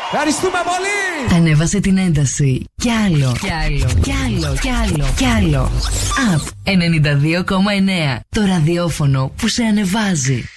Ευχαριστούμε πολύ. Ανέβασε την ένταση. Κι άλλο. Κι άλλο. Κι άλλο. Κι άλλο. Κι άλλο. Up 92,9. Το ραδιόφωνο που σε ανεβάζει.